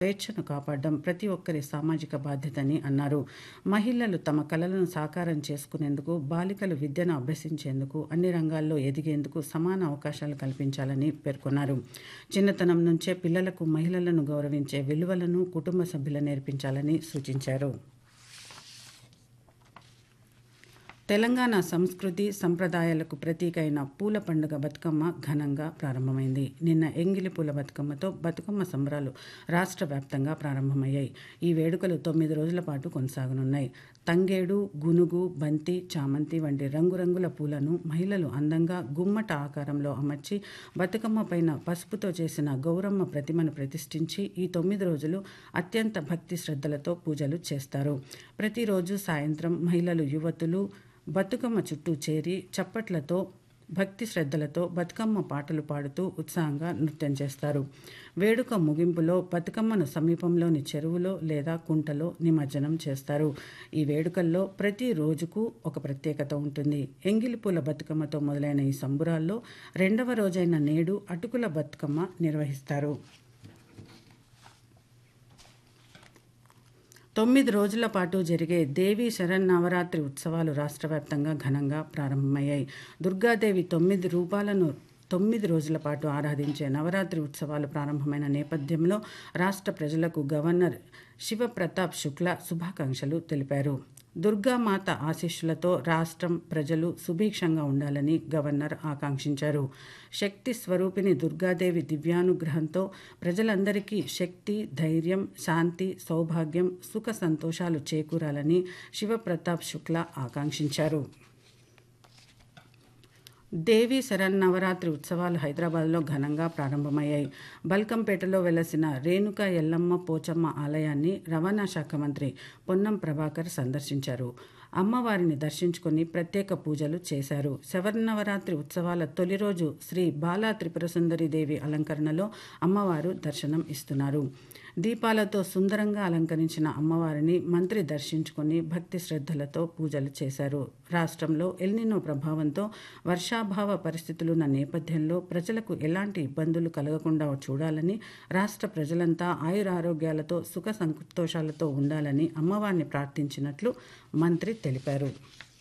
స్వేచ్ఛను కాపాడడం ప్రతి ఒక్కరి సామాజిక బాధ్యతని అన్నారు. మహిళలు తమ కలలను సాకారం చేసుకునేందుకు, బాలికలు విద్యను అభ్యసించేందుకు, అన్ని రంగాల్లో ఎదిగేందుకు సమాన అవకాశాలు కల్పించాలని పేర్కొన్నారు. చిన్నతనం నుంచే పిల్లలకు మహిళలను గౌరవించే విలువలను కుటుంబ సభ్యులు నేర్పించాలని సూచించారు. తెలంగాణ సంస్కృతి సంప్రదాయాలకు ప్రతీక అయిన పూల పండుగ బతుకమ్మ ఘనంగా ప్రారంభమైంది. నిన్న ఎంగిలి పూల బతుకమ్మతో బతుకమ్మ సంబరాలు రాష్ట్ర వ్యాప్తంగా ప్రారంభమయ్యాయి. ఈ వేడుకలు 9 రోజుల పాటు కొనసాగనున్నాయి. తంగేడు, గునుగు, బంతి, చామంతి వంటి రంగురంగుల పూలను మహిళలు అందంగా గుమ్మట ఆకారంలో అమర్చి బతుకమ్మ పైన పసుపుతో చేసిన గౌరమ్మ ప్రతిమను ప్రతిష్ఠించి ఈ 9 రోజులు అత్యంత భక్తి శ్రద్ధలతో పూజలు చేస్తారు. ప్రతిరోజు సాయంత్రం మహిళలు, యువతులు బతుకమ్మ చుట్టూ చేరి చప్పట్లతో, భక్తి శ్రద్ధలతో బతుకమ్మ పాటలు పాడుతూ ఉత్సాహంగా నృత్యం చేస్తారు. వేడుక ముగింపులో బతుకమ్మను సమీపంలోని చెరువులో లేదా కుంటలో నిమజ్జనం చేస్తారు. ఈ వేడుకల్లో ప్రతి రోజుకు ఒక ప్రత్యేకత ఉంటుంది. ఎంగిలిపూల బతుకమ్మతో మొదలైన ఈ సంబురాల్లో 2వ రోజైన నేడు అటుకుల బతుకమ్మ నిర్వహిస్తారు. 9 రోజుల పాటు జరిగే దేవీ శరన్నవరాత్రి ఉత్సవాలు రాష్ట్ర వ్యాప్తంగా ఘనంగా ప్రారంభమయ్యాయి. దుర్గాదేవి 9 రూపాలను 9 రోజుల పాటు ఆరాధించే నవరాత్రి ఉత్సవాలు ప్రారంభమైన నేపథ్యంలో రాష్ట్ర ప్రజలకు గవర్నర్ శివప్రతాప్ శుక్లా శుభాకాంక్షలు తెలిపారు. దుర్గామాత ఆశీస్సులతో రాష్ట్రం, ప్రజలు సుభిక్షంగా ఉండాలని గవర్నర్ ఆకాంక్షించారు. శక్తి స్వరూపిణి దుర్గాదేవి దివ్యానుగ్రహంతో ప్రజలందరికీ శక్తి, ధైర్యం, శాంతి, సౌభాగ్యం, సుఖ సంతోషాలు చేకూరాలని శివప్రతాప్ శుక్లా ఆకాంక్షించారు. దేవీ శరన్నవరాత్రి ఉత్సవాలు హైదరాబాద్లో ఘనంగా ప్రారంభమయ్యాయి. బల్కంపేటలో వెలసిన రేణుకా ఎల్లమ్మ పోచమ్మ ఆలయాన్ని రవాణా శాఖ మంత్రి పొన్నం ప్రభాకర్ సందర్శించారు. అమ్మవారిని దర్శించుకుని ప్రత్యేక పూజలు చేశారు. శరన్నవరాత్రి ఉత్సవాల తొలి రోజు శ్రీ బాలా త్రిపురసుందరి దేవి అలంకరణలో అమ్మవారు దర్శనం ఇస్తున్నారు. దీపాలతో సుందరంగా అలంకరించిన అమ్మవారిని మంత్రి దర్శించుకుని భక్తి శ్రద్ధలతో పూజలు చేశారు. రాష్ట్రంలో ఎల్నినో ప్రభావంతో వర్షాభావ పరిస్థితులున్న నేపథ్యంలో ప్రజలకు ఎలాంటి ఇబ్బందులు కలగకుండా చూడాలని, రాష్ట్ర ప్రజలంతా ఆయురారోగ్యాలతో సుఖ సంతోషాలతో ఉండాలని అమ్మవారిని ప్రార్థించినట్లు మంత్రి తెలిపారు.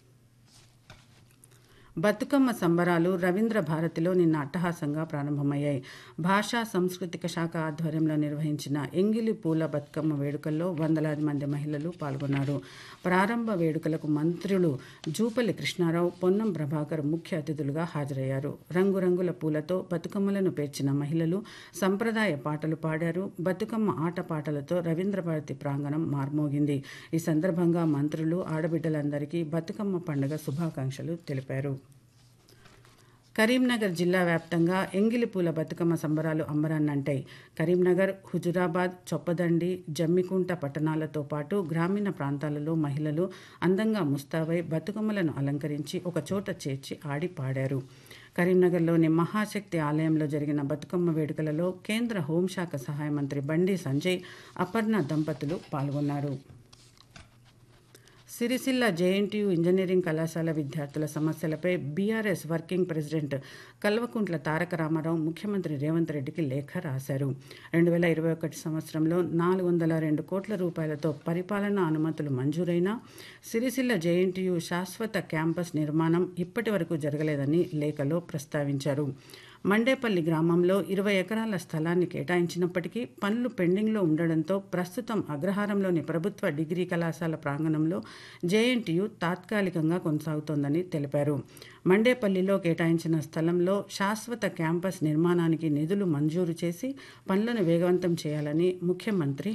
బతుకమ్మ సంబరాలు రవీంద్ర భారతిలో నిన్న అట్టహాసంగా ప్రారంభమయ్యాయి. భాషా సాంస్కృతిక శాఖ ఆధ్వర్యంలో నిర్వహించిన ఎంగిలి పూల బతుకమ్మ వేడుకల్లో వందలాది మంది మహిళలు పాల్గొన్నారు. ప్రారంభ వేడుకలకు మంత్రులు జూపల్లి కృష్ణారావు, పొన్నం ప్రభాకర్ ముఖ్య అతిథులుగా హాజరయ్యారు. రంగురంగుల పూలతో బతుకమ్మలను పేర్చిన మహిళలు సంప్రదాయ పాటలు పాడారు. బతుకమ్మ ఆటపాటలతో రవీంద్ర భారతి ప్రాంగణం మార్మోగింది. ఈ సందర్భంగా మంత్రులు, ఆడబిడ్డలందరికీ బతుకమ్మ పండుగ శుభాకాంక్షలు తెలిపారు. కరీంనగర్ జిల్లా వ్యాప్తంగా ఎంగిలిపూల బతుకమ్మ సంబరాలు అంబరాన్నంటాయి. కరీంనగర్, హుజురాబాద్, చొప్పదండి, జమ్మికుంట పట్టణాలతో పాటు గ్రామీణ ప్రాంతాలలో మహిళలు అందంగా ముస్తాబై బతుకమ్మలను అలంకరించి ఒకచోట చేర్చి ఆడి పాడారు. కరీంనగర్లోని మహాశక్తి ఆలయంలో జరిగిన బతుకమ్మ వేడుకలలో కేంద్ర హోంశాఖ సహాయ మంత్రి బండి సంజయ్, అపర్ణ దంపతులు పాల్గొన్నారు. సిరిసిల్ల జేఎన్టీయూ ఇంజనీరింగ్ కళాశాల విద్యార్థుల సమస్యలపై BRS working president Kalvakuntla Taraka Ramarao ముఖ్యమంత్రి రేవంత్ రెడ్డికి లేఖ రాశారు. 2021 సంవత్సరంలో 402 కోట్ల రూపాయలతో పరిపాలనా అనుమతులు మంజూరైనా సిరిసిల్ల జేఎన్టీయూ శాశ్వత క్యాంపస్ నిర్మాణం ఇప్పటి వరకు జరగలేదని లేఖలో ప్రస్తావించారు. మండేపల్లి గ్రామంలో 20 ఎకరాల స్థలాన్ని కేటాయించినప్పటికీ పనులు పెండింగ్లో ఉండడంతో ప్రస్తుతం అగ్రహారంలోని ప్రభుత్వ డిగ్రీ కళాశాల ప్రాంగణంలో జేఎన్టీయూ తాత్కాలికంగా కొనసాగుతోందని తెలిపారు. మండేపల్లిలో కేటాయించిన స్థలంలో శాశ్వత క్యాంపస్ నిర్మాణానికి నిధులు మంజూరు చేసి పనులను వేగవంతం చేయాలని ముఖ్యమంత్రికి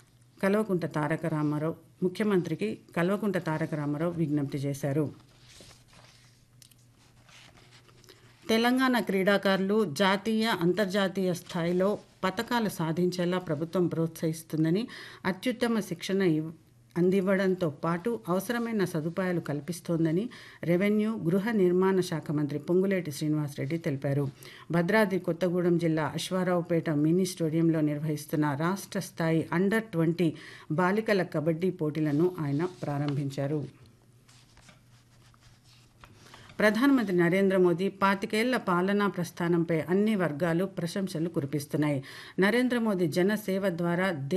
కల్వకుంట్ల తారక రామారావు విజ్ఞప్తి చేశారు. తెలంగాణ క్రీడాకారులు జాతీయ, అంతర్జాతీయ స్థాయిలో పతకాలు సాధించేలా ప్రభుత్వం ప్రోత్సహిస్తుందని, అత్యుత్తమ శిక్షణ అందివ్వడంతో పాటు అవసరమైన సదుపాయాలు కల్పిస్తోందని రెవెన్యూ, గృహ నిర్మాణ శాఖ మంత్రి పొంగులేటి శ్రీనివాసరెడ్డి తెలిపారు. భద్రాద్రి కొత్తగూడెం జిల్లా అశ్వారావుపేట మినీ స్టేడియంలో నిర్వహిస్తున్న రాష్ట్ర స్థాయి అండర్-20 బాలికల కబడ్డీ పోటీలను ఆయన ప్రారంభించారు. ప్రధానమంత్రి నరేంద్ర మోదీ 25 పాలనా ప్రస్థానంపై అన్ని వర్గాలు ప్రశంసలు కురిపిస్తున్నాయి. నరేంద్ర మోదీ జనసేవ ద్వారా